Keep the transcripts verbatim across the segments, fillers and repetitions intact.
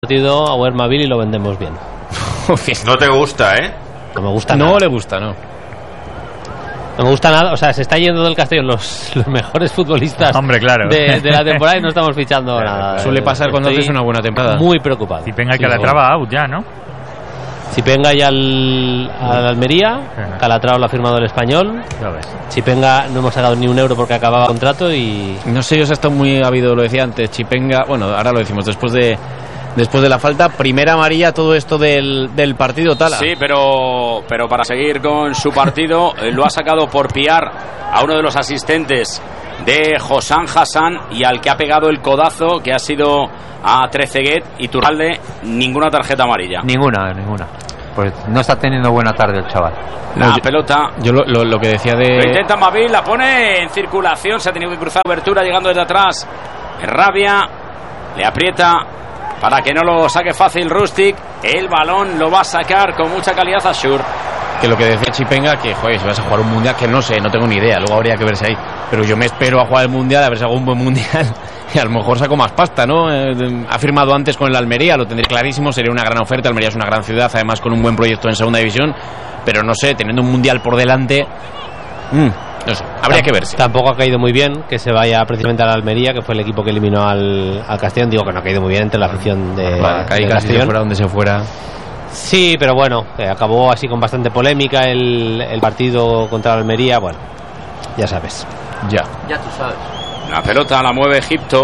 partido a Wermabil y lo vendemos bien. No te gusta, ¿eh? No me gusta no nada. No le gusta, no. No me gusta nada. O sea, se está yendo del Castellón los, los mejores futbolistas Hombre, claro. de, de la temporada y no estamos fichando claro, nada. Suele pasar cuando haces una buena temporada. Muy preocupado. Si venga sí, Calatrava out ya, ¿no? Chipenga ya al, al Almería, uh-huh. Calatrava lo ha firmado el Español. Chipenga no hemos sacado ni un euro porque acababa el contrato y... No sé, yo he estado muy habido, lo decía antes, Chipenga, bueno, ahora lo decimos, después de después de la falta, primera amarilla, todo esto del, del partido Tala. Sí, pero, pero para seguir con su partido, lo ha sacado por piar a uno de los asistentes de Josan Hassan y al que ha pegado el codazo, que ha sido a Trezeguet y Turralde, ninguna tarjeta amarilla. Ninguna, ninguna. Pues no está teniendo buena tarde el chaval. La no, yo, pelota. Yo lo, lo, lo que decía de. Lo intenta Mabil, la pone en circulación, se ha tenido que cruzar abertura llegando desde atrás. Rabia, le aprieta para que no lo saque fácil Rustic. El balón lo va a sacar con mucha calidad a Schur. Que lo que decía Chipenga, que joder, si vas a jugar un mundial, que no sé, no tengo ni idea, luego habría que verse ahí. Pero yo me espero a jugar el mundial, a ver si hago un buen mundial y a lo mejor saco más pasta, ¿no? Eh, ha firmado antes con el Almería, lo tendré clarísimo, sería una gran oferta. Almería es una gran ciudad, además con un buen proyecto en segunda división, pero no sé, teniendo un mundial por delante, mmm, no sé, habría Tamp- que verse. Tampoco ha caído muy bien que se vaya precisamente al Almería, que fue el equipo que eliminó al, al Castellón. Digo que no ha caído muy bien entre la afición de, vale, de casi Castellón. Se fuera donde se fuera. Sí, pero bueno, eh, acabó así con bastante polémica el, el partido contra la Almería. Bueno, ya sabes. Ya. Ya tú sabes. La pelota la mueve Egipto,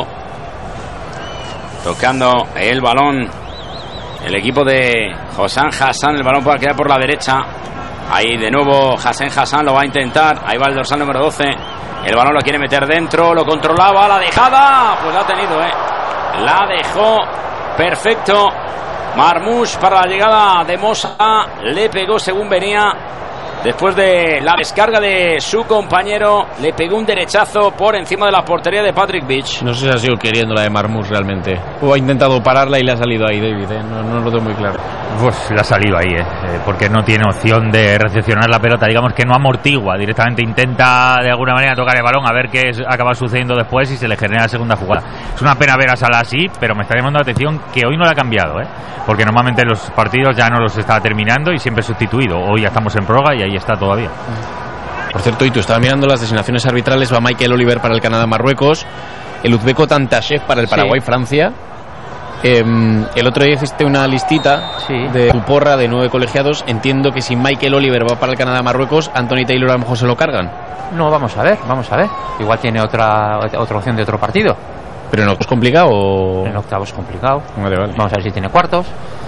tocando el balón el equipo de Josan Hassan. El balón puede quedar por la derecha. Ahí de nuevo Hassan Hassan lo va a intentar. Ahí va el dorsal número doce. El balón lo quiere meter dentro, lo controlaba, la dejada, pues la ha tenido, eh. La dejó perfecto Marmoush para la llegada de Mosa. Le pegó según venía. Después de la descarga de su compañero, le pegó un derechazo por encima de la portería de Patrick Beach. No sé si ha sido queriendo la de Marmoush realmente. O ha intentado pararla y le ha salido ahí, David, ¿eh? No, no lo tengo muy claro. Pues le ha salido ahí, ¿eh? Porque no tiene opción de recepcionar la pelota. Digamos que no amortigua, directamente intenta de alguna manera tocar el balón a ver qué es, acaba sucediendo después y se le genera la segunda jugada. Es una pena ver a Salah así, pero me está llamando la atención que hoy no la ha cambiado, ¿eh? Porque normalmente los partidos ya no los está terminando y siempre sustituido. Hoy ya estamos en prórroga y ahí está todavía. Por cierto, y tú estaba mirando las designaciones arbitrales. Va Michael Oliver para el Canadá-Marruecos, el uzbeco Tantashev para el Paraguay-Francia. Eh, el otro día hiciste una listita sí. de tu porra de nueve colegiados. Entiendo que si Michael Oliver va para el Canadá-Marruecos, Anthony Taylor a lo mejor se lo cargan. No, vamos a ver, vamos a ver. Igual tiene otra otra opción de otro partido. ¿Pero en octavo es complicado o...? En octavo es complicado. Vale, vale. Vamos a ver si tiene cuartos.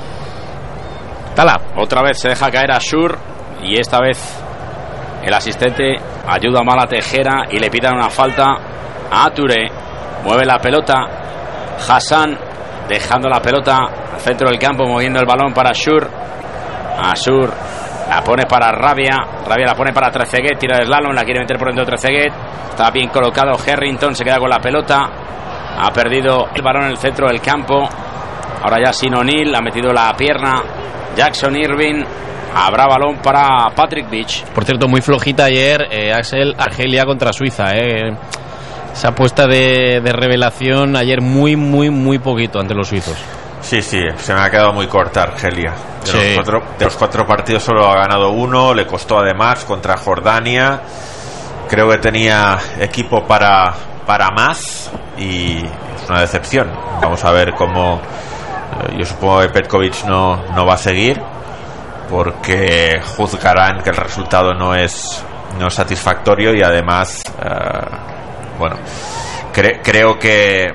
Tala. Otra vez se deja caer a Schur y esta vez el asistente ayuda mal a Tejera y le pidan una falta a Touré. Mueve la pelota Hassan, dejando la pelota al centro del campo, moviendo el balón para Schur. A Schur la pone para Rabia. Rabia la pone para Trezeguet, tira de slalom, la quiere meter por dentro de Trezeguet. Está bien colocado Harrington, se queda con la pelota. Ha perdido el balón en el centro del campo. Ahora ya sin O'Neill, ha metido la pierna Jackson Irving. Habrá balón para Patrick Beach. Por cierto, muy flojita ayer eh, Axel Argelia contra Suiza, eh. Esa apuesta de, de revelación ayer muy, muy, muy poquito ante los suizos. Sí, sí, se me ha quedado muy corta Argelia. De, sí. los cuatro, de los cuatro partidos solo ha ganado uno, le costó además contra Jordania. Creo que tenía equipo para, para más y es una decepción. Vamos a ver cómo... Eh, yo supongo que Petkovic no, no va a seguir, porque juzgarán que el resultado no es, no es satisfactorio y además, uh, bueno, cre- creo que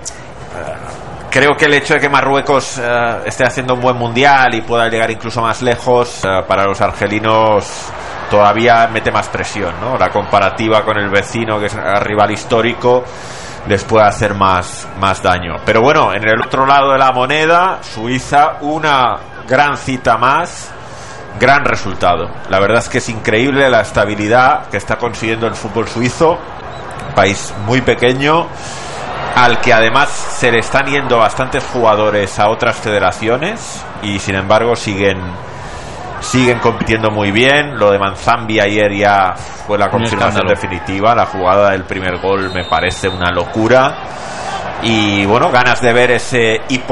uh, creo que el hecho de que Marruecos uh, esté haciendo un buen mundial y pueda llegar incluso más lejos, uh, para los argelinos todavía mete más presión, ¿no? La comparativa con el vecino, que es un rival histórico, les puede hacer más, más daño. Pero bueno, en el otro lado de la moneda, Suiza, una gran cita más. Gran resultado. La verdad es que es increíble la estabilidad que está consiguiendo el fútbol suizo. Un país muy pequeño, al que además se le están yendo bastantes jugadores a otras federaciones y sin embargo siguen siguen compitiendo muy bien. Lo de Manzambi ayer ya fue la confirmación definitiva. La jugada del primer gol me parece una locura y bueno, ganas de ver ese hipo